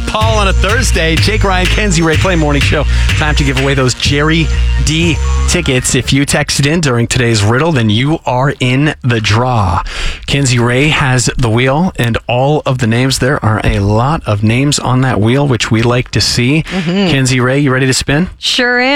Paul on a Thursday. Jake Ryan, Kenzie Ray, Play Morning Show. Time to give away those Jerry D tickets. If you texted in during today's riddle, then you are in the draw. Kenzie Ray has the wheel and all of the names. There are a lot of names on that wheel, which we like to see. Kenzie Ray, you ready to spin? Sure am.